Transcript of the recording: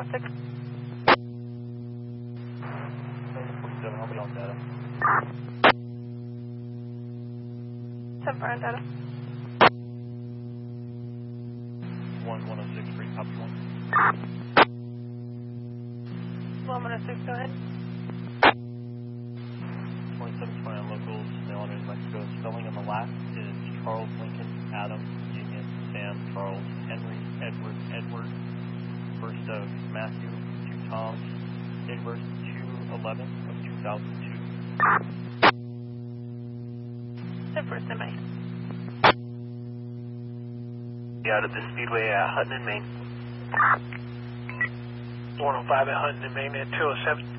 106. 7, I'll be on data. 7 for on data. 1106, free copy 1. 106, go ahead. 2720 on locals, Maryland, New Mexico. Spelling on the last is Charles Lincoln, Adam, Union, Sam, Charles, Henry, Edward, Edward. First of Matthew, 2 Toms. Date of birth 2/11 of 2002. Set for semi. Out at the Speedway at Hutton in Maine. 105 at Hutton in Maine at 207.